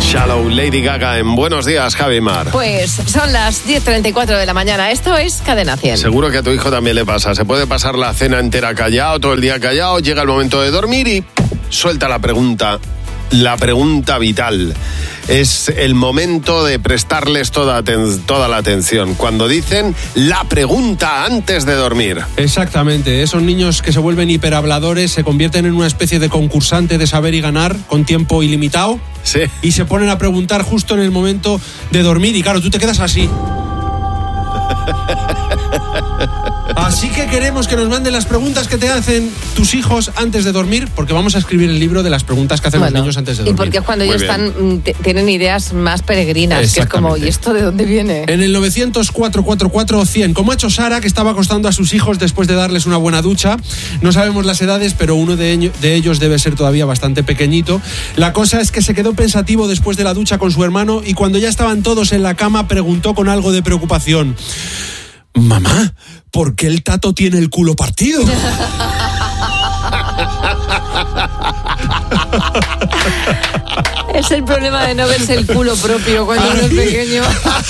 Shallow, Lady Gaga en Buenos Días, Javi Mar. Pues son las 10:34 de la mañana. Esto es Cadena 100. Seguro que a tu hijo también le pasa. Se puede pasar la cena entera callado, todo el día callado, llega el momento de dormir y suelta la pregunta vital. Es el momento de prestarles toda la atención. Cuando dicen la pregunta antes de dormir. Exactamente. Esos niños que se vuelven hiperhabladores se convierten en una especie de concursante de saber y ganar con tiempo ilimitado. Sí. Y se ponen a preguntar justo en el momento de dormir. Y claro, tú te quedas así. Así que queremos que nos manden las preguntas que te hacen tus hijos antes de dormir, porque vamos a escribir el libro de las preguntas que hacen los niños antes de dormir. Y porque es cuando ellos tienen ideas más peregrinas, que es como, ¿y esto de dónde viene? En el 900-444-100, como ha hecho Sara, que estaba acostando a sus hijos después de darles una buena ducha. No sabemos las edades, pero uno de ellos debe ser todavía bastante pequeñito. La cosa es que se quedó pensativo después de la ducha con su hermano y cuando ya estaban todos en la cama preguntó con algo de preocupación: mamá, ¿por qué el Tato tiene el culo partido? Es el problema de no verse el culo propio cuando uno es pequeño.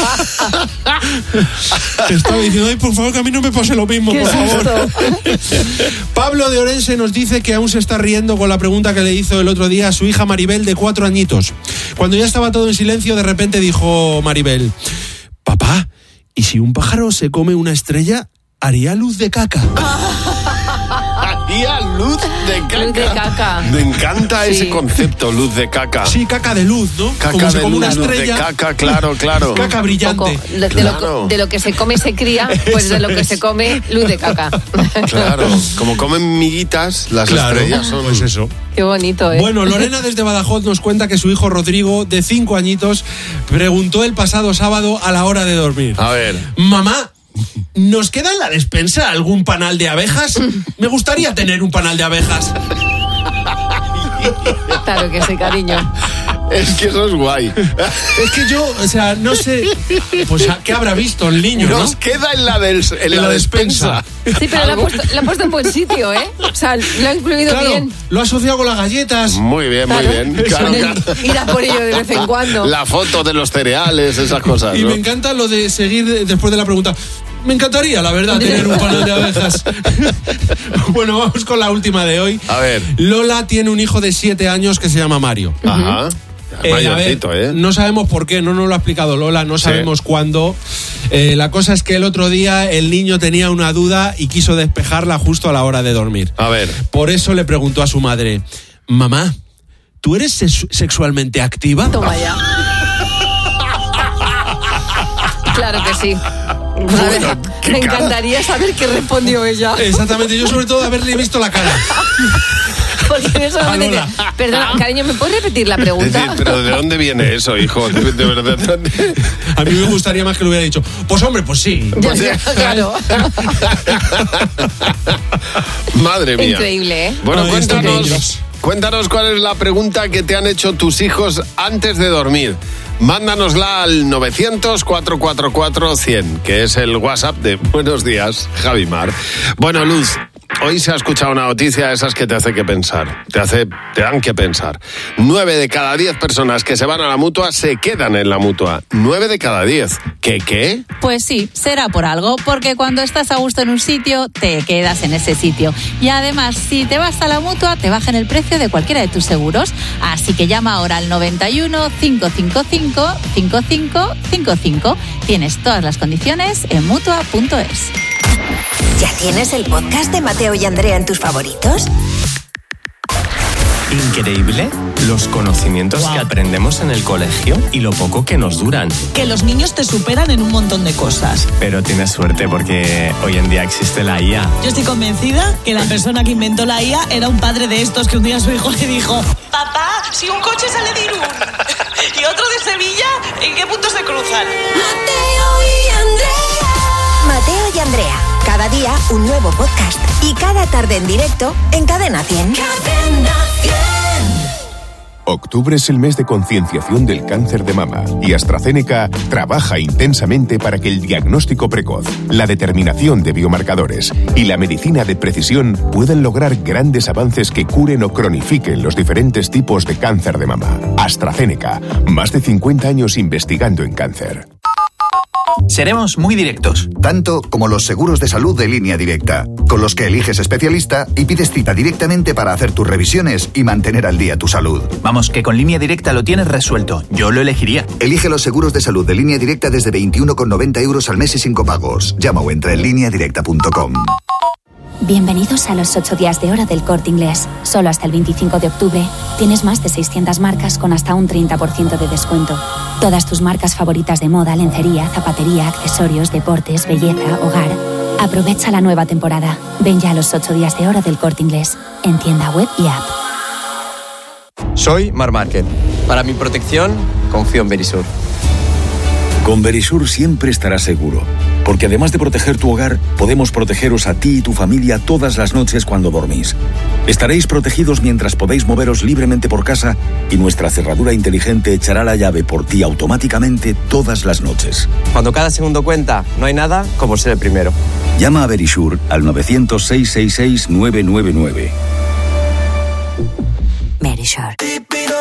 Estaba diciendo, ay, por favor, que a mí no me pase lo mismo, por favor. Pablo de Orense nos dice que aún se está riendo con la pregunta que le hizo el otro día a su hija Maribel, de 4 añitos. Cuando ya estaba todo en silencio, de repente dijo Maribel: papá, ¿y si un pájaro se come una estrella, haría luz de caca? ¿Haría luz de caca? Luz de caca. Me encanta ese concepto, luz de caca. Sí, caca de luz, ¿no? Caca como de se come luz, una estrella. luz de caca, claro. Caca brillante. De lo que se come se cría, pues de lo que se come, luz de caca. Claro, como comen miguitas, las estrellas son... Pues eso. Qué bonito, ¿eh? Bueno, Lorena desde Badajoz nos cuenta que su hijo Rodrigo, de 5 añitos, preguntó el pasado sábado a la hora de dormir: a ver, mamá, ¿nos queda en la despensa algún panal de abejas? Me gustaría tener un panal de abejas. Claro que sí, cariño. es que eso es guay. Es que yo, o sea, no sé, pues ¿qué habrá visto el niño? Nos queda en la despensa. Sí, pero la ha puesto en buen sitio, ¿eh? O sea, lo ha incluido bien. Lo ha asociado con las galletas. Muy bien, muy bien. Claro. Ir a por ello de vez en cuando. La foto de los cereales, esas cosas, Y ¿no? me encanta lo de seguir después de la pregunta. Me encantaría, la verdad, tener un panal de abejas. Bueno, vamos con la última de hoy. A ver. Lola tiene un hijo de 7 años que se llama Mario. Ajá. Mayorcito, No sabemos por qué, no nos lo ha explicado Lola, no sabemos cuándo. La cosa es que el otro día el niño tenía una duda y quiso despejarla justo a la hora de dormir. A ver. Por eso le preguntó a su madre: mamá, ¿tú eres sexualmente activa? Toma ya. Claro que sí. Bueno, me encantaría saber qué respondió ella. Exactamente, yo sobre todo haberle visto la cara. Porque en eso momento perdona, cariño, ¿me puedes repetir la pregunta? Es decir, pero ¿de dónde viene eso, hijo? De verdad. A mí me gustaría más que lo hubiera dicho. Pues hombre, pues sí. Claro. Madre mía. Increíble, ¿eh? Bueno, Ay, cuéntanos cuál es la pregunta que te han hecho tus hijos antes de dormir. Mándanosla al 900-444-100, que es el WhatsApp de Buenos Días, Javi Mar. Bueno, Luz, hoy se ha escuchado una noticia de esas que te hace que pensar. Te dan que pensar. 9 de cada 10 personas que se van a la Mutua se quedan en la Mutua. 9 de cada 10. ¿Qué? Pues sí, será por algo, porque cuando estás a gusto en un sitio, te quedas en ese sitio. Y además, si te vas a la Mutua, te bajan el precio de cualquiera de tus seguros. Así que llama ahora al 91 555 5555. Tienes todas las condiciones en Mutua.es. ¿Ya tienes el podcast de Mateo y Andrea en tus favoritos? Increíble los conocimientos que aprendemos en el colegio y lo poco que nos duran. Que los niños te superan en un montón de cosas. Pero tienes suerte porque hoy en día existe la IA. Yo estoy convencida que la persona que inventó la IA era un padre de estos que un día a su hijo le dijo: papá, si un coche sale de Irún y otro de Sevilla, ¿en qué punto se cruzan? Mateo y Andrea. Cada día un nuevo podcast. Y cada tarde en directo en Cadena 100. Cadena 100. Octubre es el mes de concienciación del cáncer de mama y AstraZeneca trabaja intensamente para que el diagnóstico precoz, la determinación de biomarcadores y la medicina de precisión puedan lograr grandes avances que curen o cronifiquen los diferentes tipos de cáncer de mama. AstraZeneca, más de 50 años investigando en cáncer. Seremos muy directos. Tanto como los seguros de salud de Línea Directa, con los que eliges especialista y pides cita directamente para hacer tus revisiones y mantener al día tu salud. Vamos, que con Línea Directa lo tienes resuelto. Yo lo elegiría. Elige los seguros de salud de Línea Directa desde 21,90 € al mes y sin copagos. Llama o entra en lineadirecta.com. Bienvenidos a los 8 días de hora del Corte Inglés. Solo hasta el 25 de octubre tienes más de 600 marcas con hasta un 30% de descuento. Todas tus marcas favoritas de moda, lencería, zapatería, accesorios, deportes, belleza, hogar. Aprovecha la nueva temporada. Ven ya a los 8 días de hora del Corte Inglés, en tienda web y app. Soy Mar Márquez. Para mi protección, confío en Verisur. Con Verisur siempre estarás seguro, porque además de proteger tu hogar, podemos protegeros a ti y tu familia todas las noches cuando dormís. Estaréis protegidos mientras podéis moveros libremente por casa y nuestra cerradura inteligente echará la llave por ti automáticamente todas las noches. Cuando cada segundo cuenta, no hay nada como ser el primero. Llama a Verisur al 900-666-999. Verisur.